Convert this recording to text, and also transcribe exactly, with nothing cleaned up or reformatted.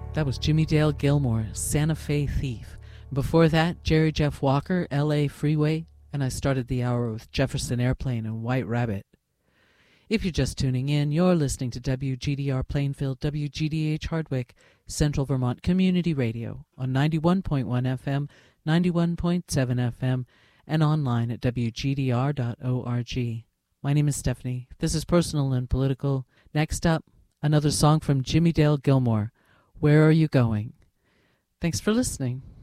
That was Jimmy Dale Gilmore, Santa Fe Thief. Before that, Jerry Jeff Walker, L A Freeway, and I started the hour with Jefferson Airplane and White Rabbit. If you're just tuning in, you're listening to W G D R Plainfield, W G D H Hardwick, Central Vermont Community Radio on ninety-one point one F M, ninety-one point seven F M, and online at W G D R dot org. My name is Stephanie. This is Personal and Political. Next up, another song from Jimmy Dale Gilmore, Where Are You Going? Thanks for listening.